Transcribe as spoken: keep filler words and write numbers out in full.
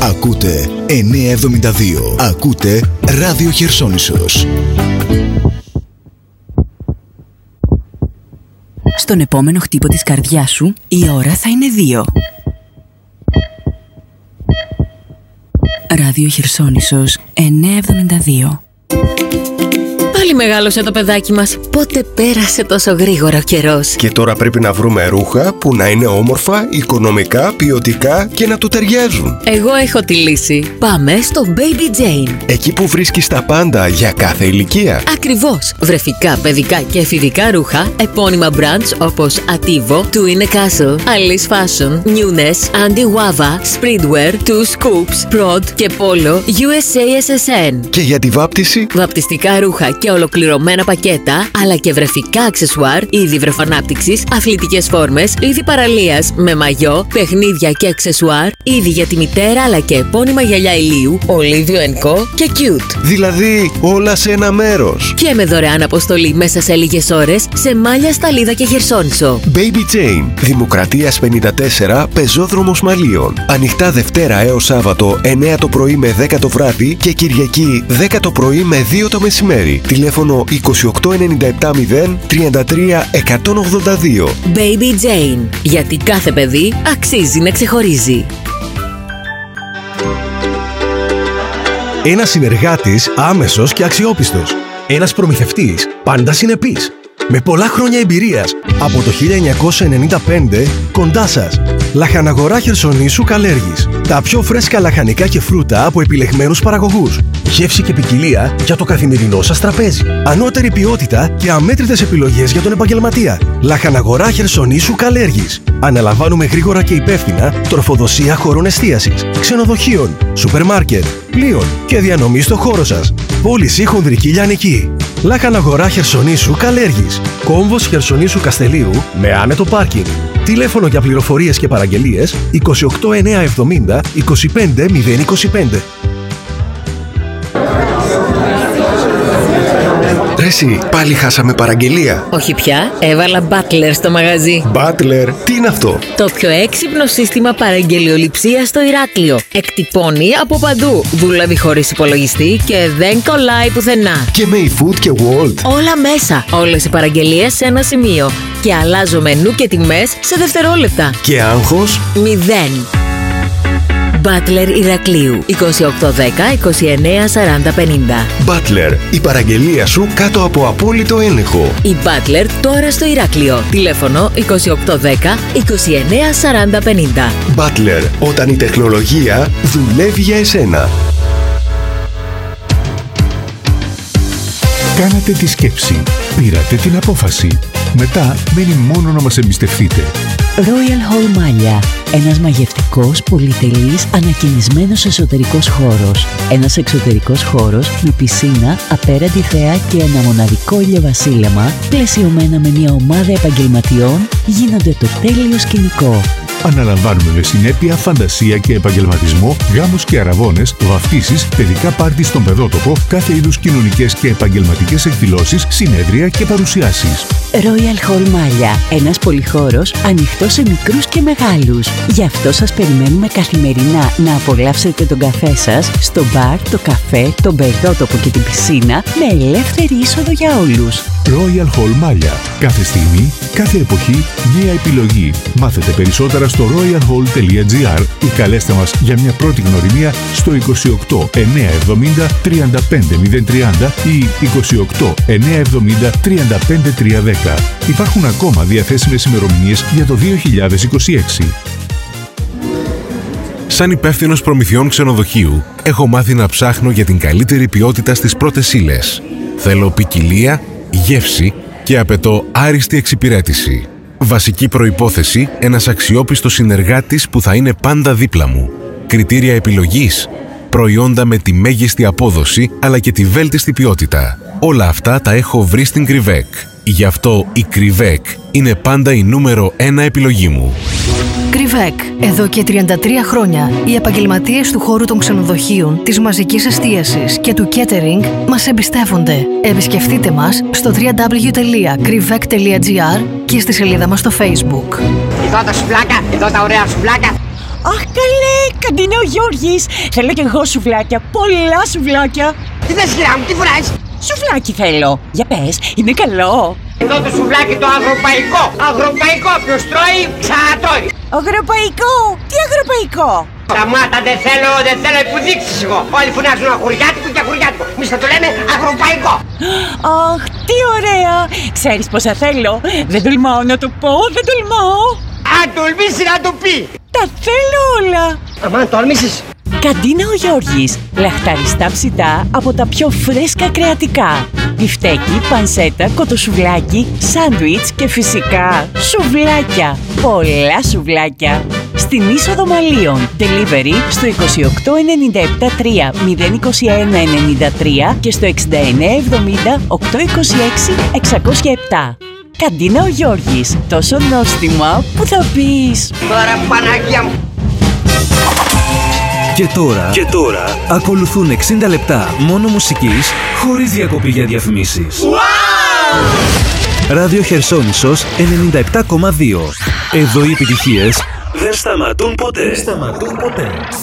Ακούτε εννιακόσια εβδομήντα δύο. Ακούτε Ράδιο Χερσόνησος. Στον επόμενο χτύπο της καρδιάς σου, η ώρα θα είναι δύο. Ράδιο Χερσόνησος εννιακόσια εβδομήντα δύο. Πάλι μεγάλωσε το παιδάκι μας. Πότε πέρασε τόσο γρήγορα ο καιρός. Και τώρα πρέπει να βρούμε ρούχα που να είναι όμορφα, οικονομικά, ποιοτικά και να του ταιριάζουν. Εγώ έχω τη λύση. Πάμε στο Baby Jane. Εκεί που βρίσκεις τα πάντα για κάθε ηλικία. Ακριβώς. Βρεφικά, παιδικά και εφηβικά ρούχα, επώνυμα brands όπως Ativo, Two in a Castle, Alice Fashion, Newness, Andy Wava, Spreadwear, Two Scoops, Prod και Polo, γιου ες έι ες ες εν. Και για τη βάπτιση, βαπτιστικά ρούχα και ολοκληρωμένα πακέτα, αλλά και βρεφικά αξεσουάρ, είδη βρεφονάπτυξης, αθλητικές φόρμες, είδη παραλίας με μαγιό, παιχνίδια και αξεσουάρ, είδη για τη μητέρα αλλά και επώνυμα γυαλιά ηλίου, Olivio εν κο και Cute. Δηλαδή όλα σε ένα μέρος. Και με δωρεάν αποστολή μέσα σε λίγες ώρες σε Μάλια, Σταλίδα και Χερσόνησο. Baby Jane, Δημοκρατίας πενήντα τέσσερα, πεζόδρομος Μαλίων. Ανοιχτά Δευτέρα έως Σάββατο εννιά το πρωί με δέκα το βράδυ και Κυριακή δέκα το πρωί με δύο το μεσημέρι. Τηλέφωνο είκοσι οκτώ ενενήντα επτά μηδέν τριάντα τρία εκατόν ογδόντα δύο. Baby Jane, γιατί κάθε παιδί αξίζει να ξεχωρίζει. Ένας συνεργάτης άμεσος και αξιόπιστος. Ένας προμηθευτής πάντα συνεπής. Με πολλά χρόνια εμπειρίας. Από το χίλια εννιακόσια ενενήντα πέντε κοντά σας. Λαχαναγορά Χερσονήσου Καλέργης. Τα πιο φρέσκα λαχανικά και φρούτα από επιλεγμένους παραγωγούς. Γεύση και ποικιλία για το καθημερινό σας τραπέζι. Ανώτερη ποιότητα και αμέτρητες επιλογές για τον επαγγελματία. Λαχαναγορά Χερσονήσου Καλέργης. Αναλαμβάνουμε γρήγορα και υπεύθυνα τροφοδοσία χωρών εστίασης, ξενοδοχείων, σούπερ μάρκετ, πλοίων και διανομή στο χώρο σας. Πώληση χονδρική λιανική. Λαχαναγορά Χερσονήσου Καλέργης. Κόμβος Χερσονήσου Καστελίου με άνετο πάρκινγκ. Τηλέφωνο για πληροφορίες και παραγγελίες είκοσι οκτώ εννιακόσια εβδομήντα είκοσι πέντε μηδέν είκοσι πέντε. Ρε εσύ, πάλι χάσαμε παραγγελία. Όχι πια, έβαλα Butler στο μαγαζί. Butler, τι είναι αυτό? Το πιο έξυπνο σύστημα παραγγελιοληψίας στο Ηράκλειο. Εκτυπώνει από παντού, δουλεύει χωρίς υπολογιστή και δεν κολλάει πουθενά. Και με eFood και Wolt. Όλα μέσα, όλες οι παραγγελίες σε ένα σημείο. Και αλλάζω μενού και τιμές σε δευτερόλεπτα. Και άγχος? Μηδέν. Butler Ηρακλείου είκοσι οκτώ δέκα είκοσι εννέα σαράντα πενήντα. Butler, η παραγγελία σου κάτω από απόλυτο έλεγχο. Η Butler τώρα στο Ηράκλειο. Τηλέφωνο είκοσι οκτώ δέκα είκοσι εννέα σαράντα πενήντα. Butler, όταν η τεχνολογία δουλεύει για εσένα. Κάνατε τη σκέψη, πήρατε την απόφαση. Μετά μένει μόνο να μας εμπιστευτείτε. Royal Hall Μάλια. Ένας μαγευτικός, πολυτελής, ανακαινισμένος εσωτερικός χώρος. Ένας εξωτερικός χώρος με πισίνα, απέραντη θέα και ένα μοναδικό ηλιοβασίλεμα, πλαισιωμένα με μια ομάδα επαγγελματιών, γίνονται το τέλειο σκηνικό. Αναλαμβάνουμε με συνέπεια, φαντασία και επαγγελματισμό γάμους και αραβώνες, βαφτίσεις, παιδικά πάρτι στον παιδότοπο, κάθε είδους κοινωνικές και επαγγελματικές εκδηλώσεις, συνέδρια και παρουσιάσεις. Royal Hall Μάλια. Ένας πολυχώρος ανοιχτός σε μικρούς και μεγάλους. Γι' αυτό σας περιμένουμε καθημερινά να απολαύσετε τον καφέ σας στο μπαρ, το καφέ, τον παιδότοπο και την πισίνα με ελεύθερη είσοδο για όλους. Royal Hall Μάλια. Κάθε στιγμή, κάθε εποχή, μία επιλογή. Μάθετε περισσότερα στο royal hall τελεία gr ή καλέστε μας για μια πρώτη γνωριμία στο είκοσι οκτώ εννιακόσια εβδομήντα τριάντα πέντε μηδέν τριάντα ή είκοσι οκτώ εννιακόσια εβδομήντα τριάντα πέντε τριακόσια δέκα. Υπάρχουν ακόμα διαθέσιμες ημερομηνίες για το δύο χιλιάδες είκοσι έξι. Σαν υπεύθυνος προμηθειών ξενοδοχείου, έχω μάθει να ψάχνω για την καλύτερη ποιότητα στις πρώτες ύλες. Θέλω ποικιλία, γεύση και απαιτώ άριστη εξυπηρέτηση. Βασική προϋπόθεση, ένας αξιόπιστος συνεργάτης που θα είναι πάντα δίπλα μου. Κριτήρια επιλογής, προϊόντα με τη μέγιστη απόδοση αλλά και τη βέλτιστη ποιότητα. Όλα αυτά τα έχω βρει στην Κρυβέκ. Γι' αυτό η Κρυβέκ είναι πάντα η νούμερο ένα επιλογή μου. Κρυβέκ. Εδώ και τριάντα τρία χρόνια οι επαγγελματίες του χώρου των ξενοδοχείων, της μαζικής εστίασης και του catering μας εμπιστεύονται. Επισκεφτείτε μας στο double-u double-u double-u τελεία κρυβέκ τελεία gr και στη σελίδα μας στο Facebook. Εδώ τα σουβλάκα, εδώ τα ωραία σουβλάκα. Αχ, καλέ, καντίνα ο Γιώργης. Θέλω κι εγώ σουβλάκια, πολλά σουβλάκια. Τι θες, κυρία μου, τι φράζεις? Σουβλάκι θέλω. Για πες, είναι καλό? Εδώ το σουβλάκι το αγροπαϊκό. Αγροπαϊκό, ποιος τρώει, ξανατρώει. Αγροπαϊκό, τι αγροπαϊκό? Σταμάτα, δεν θέλω, δεν θέλω υποδείξεις εγώ. Όλοι φωνάζουν αγουριάτικο και αγουριάτικο. Εμείς θα το λέμε αγροπαϊκό. Αχ, τι ωραία. Ξέρεις πόσα θέλω? Δεν τολμάω να το πω, δεν τολμάω. Αν τολμήσει να το πει. Τα θέλω όλα. Αμάν τόλμησες. Καντίνα ο Γιώργης. Λαχταριστά ψητά από τα πιο φρέσκα κρεατικά. Μπιφτέκι, πανσέτα, κοτοσουβλάκι, σάντουιτς και φυσικά σουβλάκια. Πολλά σουβλάκια. Στην είσοδο Μαλίων. Delivery στο είκοσι οκτώ ενενήντα επτά τρία μηδέν είκοσι ένα ενενήντα τρία και στο εξήντα εννέα εβδομήντα οκτακόσια είκοσι έξι εξακόσια επτά. Καντίνα ο Γιώργης. Τόσο νόστιμα που θα πεις. Τώρα Παναγία μου. Και τώρα, και τώρα ακολουθούν εξήντα λεπτά μόνο μουσικής χωρίς διακοπή για διαφημίσεις. Wow! Ράδιο Χερσόνησος ενενήντα επτά κόμμα δύο. Εδώ οι επιτυχίες δεν σταματούν ποτέ. Δεν σταματούν ποτέ.